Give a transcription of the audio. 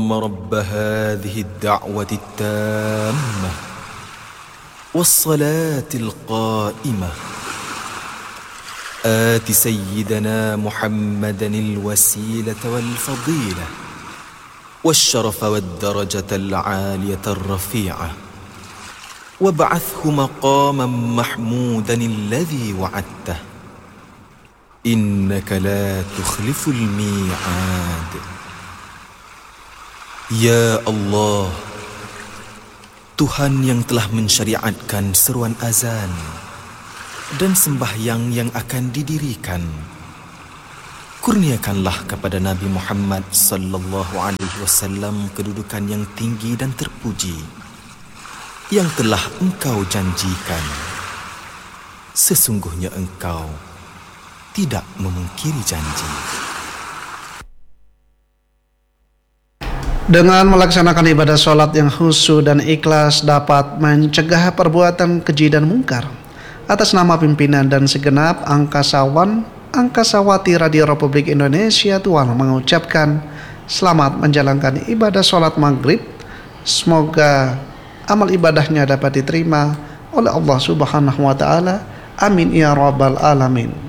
اللهم رب هذه الدعوة التامة والصلاة القائمة آت سيدنا محمدا الوسيلة والفضيلة والشرف والدرجة العالية الرفيعة وابعثه مقاما محمودا الذي وعدته إنك لا تخلف الميعاد. Ya Allah, Tuhan yang telah mensyariatkan seruan azan dan sembahyang yang akan didirikan, kurniakanlah kepada Nabi Muhammad sallallahu alaihi wasallam kedudukan yang tinggi dan terpuji yang telah Engkau janjikan. Sesungguhnya Engkau tidak memungkiri janji. Dengan melaksanakan ibadah sholat yang khusyuk dan ikhlas dapat mencegah perbuatan keji dan mungkar. Atas nama pimpinan dan segenap Angkasawati Radio Republik Indonesia, Tuhan mengucapkan selamat menjalankan ibadah sholat maghrib. Semoga amal ibadahnya dapat diterima oleh Allah Subhanahu wa Ta'ala. Amin ya rabbal alamin.